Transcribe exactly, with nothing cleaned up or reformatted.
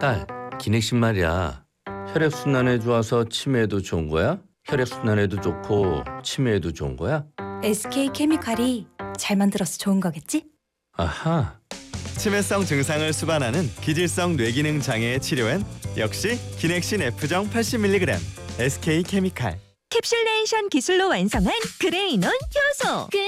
딸, 기넥신 말이야. 혈액순환에 좋아서 치매에도 좋은 거야? 혈액순환에도 좋고 치매에도 좋은 거야? 에스케이케미칼이 잘 만들어서 좋은 거겠지? 아하. 치매성 증상을 수반하는 기질성 뇌기능 장애의 치료엔 역시 기넥신 F정 팔십 밀리그램 에스케이케미칼. 캡슐레이션 기술로 완성한 그레이논 효소.